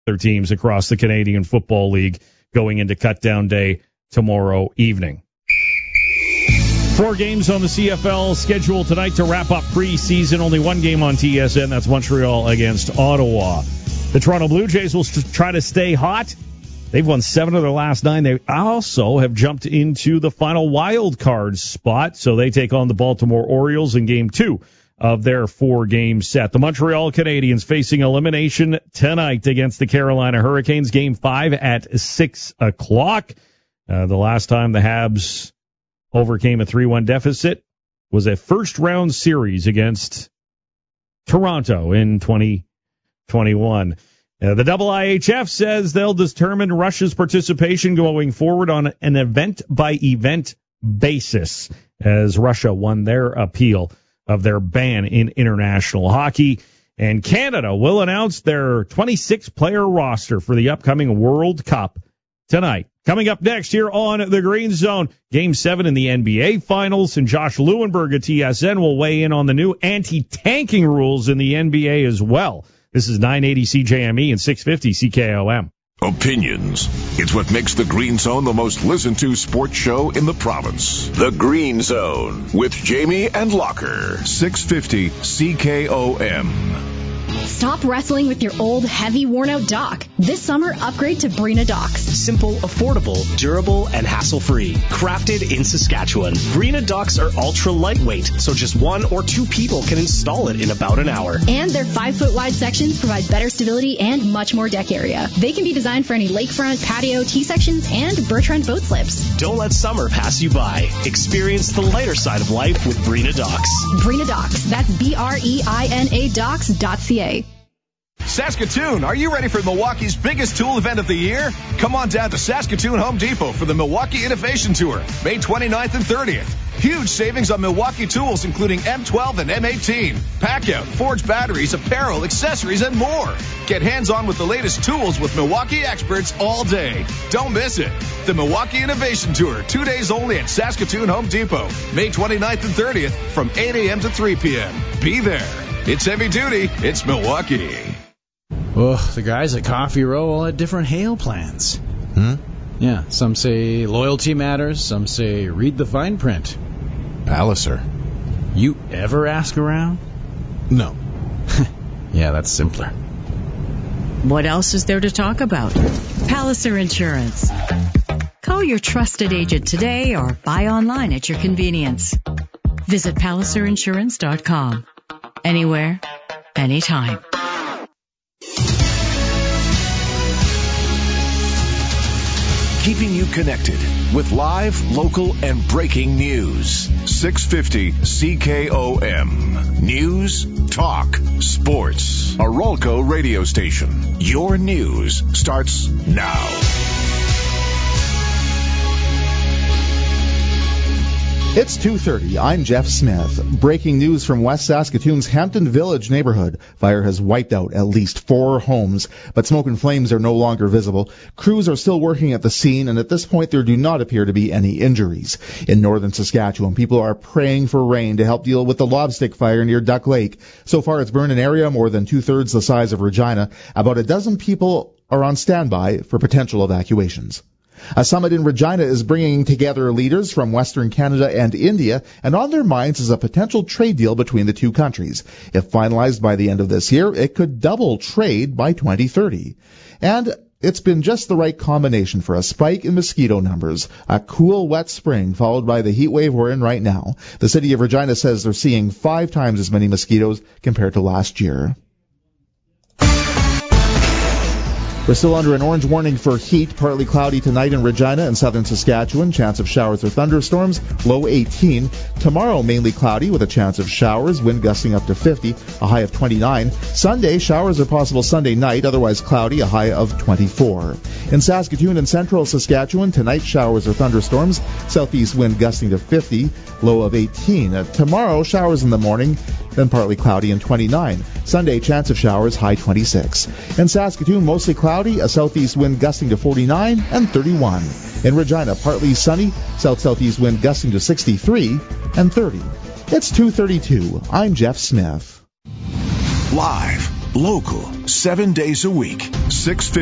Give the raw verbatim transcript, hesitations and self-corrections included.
other teams across the Canadian Football League going into Cutdown Day tomorrow evening. Four games on the C F L schedule tonight to wrap up preseason. Only one game on T S N. That's Montreal against Ottawa. The Toronto Blue Jays will st- try to stay hot. They've won seven of their last nine. They also have jumped into the final wild card spot, so they take on the Baltimore Orioles in game two of their four-game set. The Montreal Canadiens facing elimination tonight against the Carolina Hurricanes. Game five at six o'clock. Uh, the last time the Habs overcame a three one deficit was a first-round series against Toronto in twenty twenty-one. Uh, the I I H F says they'll determine Russia's participation going forward on an event-by-event basis as Russia won their appeal of their ban in international hockey. And Canada will announce their twenty-six player roster for the upcoming World Cup tonight. Coming up next here on the Green Zone, Game seven in the N B A Finals, and Josh Lewenberg at T S N will weigh in on the new anti-tanking rules in the N B A as well. This is nine eighty C J M E and six fifty C K O M. Opinions. It's what makes the Green Zone the most listened to sports show in the province. The Green Zone with Jamie and Locker. six fifty C K O M. Stop wrestling with your old, heavy, worn-out dock. This summer, upgrade to Brina docks. Simple, affordable, durable, and hassle-free. Crafted in Saskatchewan. Brina docks are ultra-lightweight, so just one or two people can install it in about an hour. And their five-foot-wide sections provide better stability and much more deck area. They can be designed for any lakefront, patio, T-sections, and Bertrand boat slips. Don't let summer pass you by. Experience the lighter side of life with Brina docks. Brina docks. That's B R E I N A docks dot C A. Saskatoon, are you ready for Milwaukee's biggest tool event of the year? Come on down to Saskatoon Home Depot for the Milwaukee Innovation Tour, May twenty-ninth and thirtieth. Huge savings on Milwaukee tools, including M twelve and M eighteen. Pack out, forged batteries, apparel, accessories, and more. Get hands-on with the latest tools with Milwaukee experts all day. Don't miss it. The Milwaukee Innovation Tour, two days only at Saskatoon Home Depot, May twenty-ninth and thirtieth from eight a.m. to three p.m. Be there. It's heavy duty. It's Milwaukee. Well, the guys at Coffee Row all had different hail plans. Hmm? Yeah, some say loyalty matters, some say read the fine print. Palliser. You ever ask around? No. Yeah, that's simpler. What else is there to talk about? Palliser Insurance. Call your trusted agent today or buy online at your convenience. Visit palliser insurance dot com. Anywhere, anytime. Keeping you connected with live, local, and breaking news. six fifty C K O M. News, talk, sports. A Rolco radio station. Your news starts now. It's two thirty. I'm Jeff Smith. Breaking news from West Saskatoon's Hampton Village neighborhood. Fire has wiped out at least four homes, but smoke and flames are no longer visible. Crews are still working at the scene, and at this point there do not appear to be any injuries. In northern Saskatchewan, people are praying for rain to help deal with the lobstick fire near Duck Lake. So far it's burned an area more than two-thirds the size of Regina. About a dozen people are on standby for potential evacuations. A summit in Regina is bringing together leaders from Western Canada and India, and on their minds is a potential trade deal between the two countries. If finalized by the end of this year, it could double trade by twenty thirty. And it's been just the right combination for a spike in mosquito numbers. A cool, wet spring followed by the heat wave we're in right now. The city of Regina says they're seeing five times as many mosquitoes compared to last year. We're still under an orange warning for heat, partly cloudy tonight in Regina and southern Saskatchewan. Chance of showers or thunderstorms, low eighteen. Tomorrow, mainly cloudy with a chance of showers, wind gusting up to fifty, a high of twenty-nine. Sunday, showers are possible Sunday night, otherwise cloudy, a high of twenty-four. In Saskatoon and central Saskatchewan, tonight showers or thunderstorms, southeast wind gusting to fifty, low of eighteen. Uh, tomorrow, showers in the morning, then partly cloudy and twenty-nine. Sunday, chance of showers, high twenty-six. In Saskatoon, mostly cloudy, a southeast wind gusting to forty-nine and thirty-one. In Regina, partly sunny, south-southeast wind gusting to sixty-three and thirty. It's two thirty-two. I'm Jeff Smith. Live Local, seven days a week. six fifty